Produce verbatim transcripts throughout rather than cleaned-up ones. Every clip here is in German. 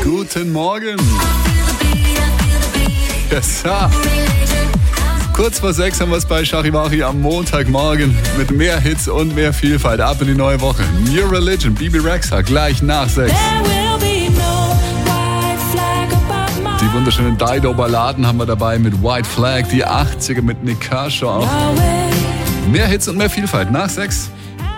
Guten Morgen. Yes, sir. Kurz vor sechs haben wir es bei Charivari am Montagmorgen mit mehr Hits und mehr Vielfalt. Ab in die neue Woche. New Religion, Bebe Rexha, gleich nach sechs. Die wunderschönen Dido-Balladen haben wir dabei mit White Flag, die achtziger mit Nick Kershaw auch. Mehr Hits und mehr Vielfalt nach sechs.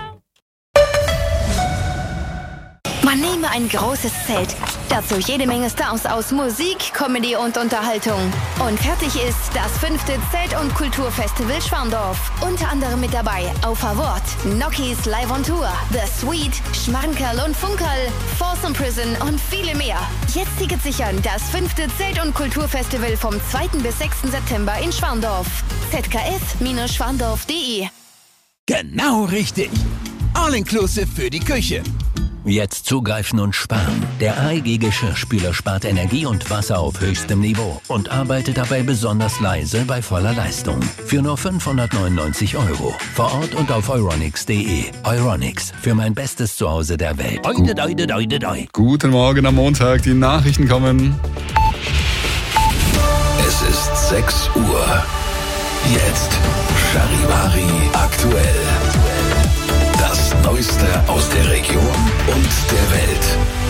Man nehme ein großes Zelt, dazu jede Menge Stars aus Musik, Comedy und Unterhaltung. Und fertig ist das fünfte Zelt- und Kulturfestival Schwandorf. Unter anderem mit dabei Auf Award, Nokis Live on Tour, The Sweet, Schmankerl und Funkerl, Folsom Prison und viele mehr. Jetzt Tickets sichern, das fünfte Zelt- und Kulturfestival vom zweiten bis sechsten September in Schwandorf. z k f schwandorf punkt de. Genau richtig. All-inclusive für die Küche. Jetzt zugreifen und sparen. Der A E G Geschirrspüler spart Energie und Wasser auf höchstem Niveau und arbeitet dabei besonders leise bei voller Leistung. Für nur fünfhundertneunundneunzig Euro. Vor Ort und auf euronics punkt de. Euronics, für mein bestes Zuhause der Welt. Oide, oide, oide, oide. Guten Morgen am Montag, die Nachrichten kommen. Es ist sechs Uhr. Jetzt Charivari aktuell. Das Neueste aus der Region und der Welt.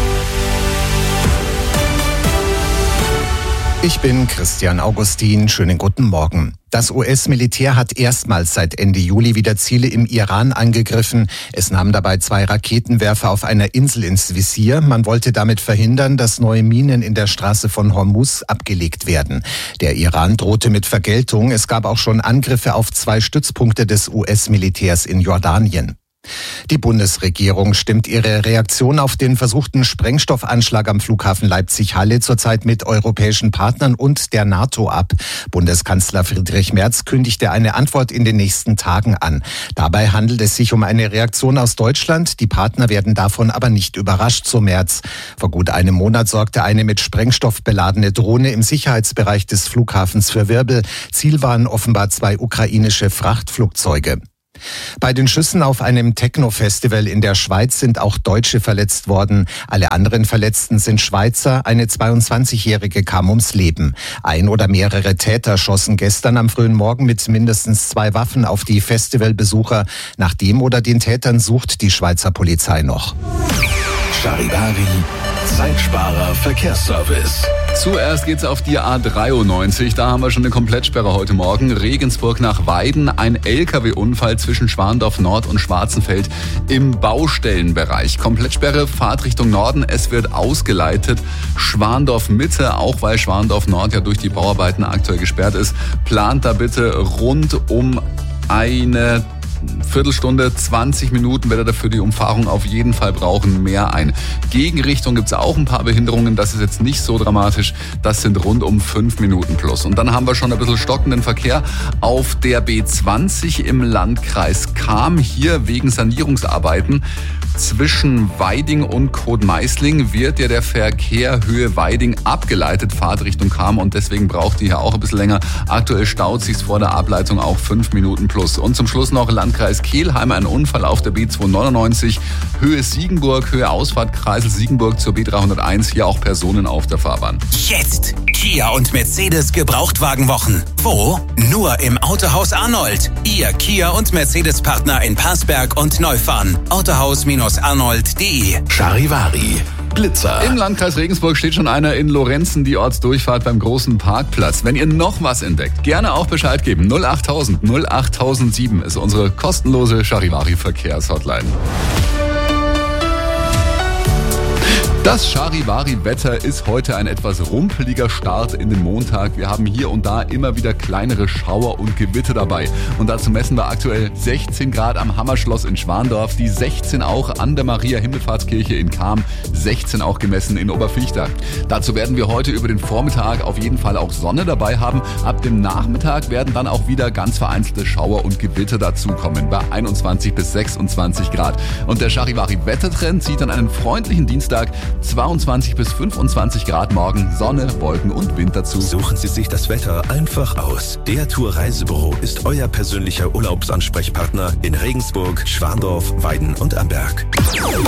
Ich bin Christian Augustin. Schönen guten Morgen. Das U S-Militär hat erstmals seit Ende Juli wieder Ziele im Iran angegriffen. Es nahm dabei zwei Raketenwerfer auf einer Insel ins Visier. Man wollte damit verhindern, dass neue Minen in der Straße von Hormuz abgelegt werden. Der Iran drohte mit Vergeltung. Es gab auch schon Angriffe auf zwei Stützpunkte des U S-Militärs in Jordanien. Die Bundesregierung stimmt ihre Reaktion auf den versuchten Sprengstoffanschlag am Flughafen Leipzig-Halle zurzeit mit europäischen Partnern und der NATO ab. Bundeskanzler Friedrich Merz kündigte eine Antwort in den nächsten Tagen an. Dabei handelt es sich um eine Reaktion aus Deutschland. Die Partner werden davon aber nicht überrascht, so Merz. Vor gut einem Monat sorgte eine mit Sprengstoff beladene Drohne im Sicherheitsbereich des Flughafens für Wirbel. Ziel waren offenbar zwei ukrainische Frachtflugzeuge. Bei den Schüssen auf einem Techno-Festival in der Schweiz sind auch Deutsche verletzt worden. Alle anderen Verletzten sind Schweizer. Eine zweiundzwanzigjährige kam ums Leben. Ein oder mehrere Täter schossen gestern am frühen Morgen mit mindestens zwei Waffen auf die Festivalbesucher. Nach dem oder den Tätern sucht die Schweizer Polizei noch. Charivari, Zeitsparer Verkehrsservice. Zuerst geht's auf die A dreiundneunzig. Da haben wir schon eine Komplettsperre heute Morgen. Regensburg nach Weiden. Ein L K W-Unfall zwischen Schwandorf Nord und Schwarzenfeld im Baustellenbereich. Komplettsperre, Fahrtrichtung Norden. Es wird ausgeleitet. Schwandorf Mitte, auch weil Schwandorf Nord ja durch die Bauarbeiten aktuell gesperrt ist, plant da bitte rund um eine Viertelstunde, zwanzig Minuten wird er dafür die Umfahrung auf jeden Fall brauchen, mehr ein. Gegenrichtung gibt es auch ein paar Behinderungen, das ist jetzt nicht so dramatisch, das sind rund um fünf Minuten plus. Und dann haben wir schon ein bisschen stockenden Verkehr auf der B zwanzig im Landkreis Cham, hier wegen Sanierungsarbeiten. Zwischen Weiding und Kotmeißling wird ja der Verkehr Höhe Weiding abgeleitet, Fahrtrichtung Cham, und deswegen braucht die hier auch ein bisschen länger. Aktuell staut sich's vor der Ableitung auch fünf Minuten plus. Und zum Schluss noch Landkreis Kelheim, ein Unfall auf der B zweihundertneunundneunzig, Höhe Siegenburg, Höhe Ausfahrt Kreisel Siegenburg zur B dreihunderteins, hier auch Personen auf der Fahrbahn. Jetzt Kia und Mercedes Gebrauchtwagenwochen. Wo? Nur im Autohaus Arnold. Ihr Kia und Mercedes Partner in Parsberg und Neufahren. Autohaus arnold punkt de. Charivari, Blitzer. Im Landkreis Regensburg steht schon einer in Lorenzen, die Ortsdurchfahrt beim großen Parkplatz. Wenn ihr noch was entdeckt, gerne auch Bescheid geben. null achttausend null achttausendsieben ist unsere kostenlose Charivari-Verkehrshotline. Das Charivari-Wetter ist heute ein etwas rumpeliger Start in den Montag. Wir haben hier und da immer wieder kleinere Schauer und Gewitter dabei. Und dazu messen wir aktuell sechzehn Grad am Hammerschloss in Schwandorf, die sechzehn auch an der Maria-Himmelfahrtskirche in Cham, sechzehn auch gemessen in Oberviechtag. Dazu werden wir heute über den Vormittag auf jeden Fall auch Sonne dabei haben. Ab dem Nachmittag werden dann auch wieder ganz vereinzelte Schauer und Gewitter dazukommen, bei einundzwanzig bis sechsundzwanzig Grad. Und der Charivari-Wettertrend sieht dann einen freundlichen Dienstag, zweiundzwanzig bis fünfundzwanzig Grad morgen, Sonne, Wolken und Wind dazu. Suchen Sie sich das Wetter einfach aus. Der Tour Reisebüro ist euer persönlicher Urlaubsansprechpartner in Regensburg, Schwandorf, Weiden und Amberg.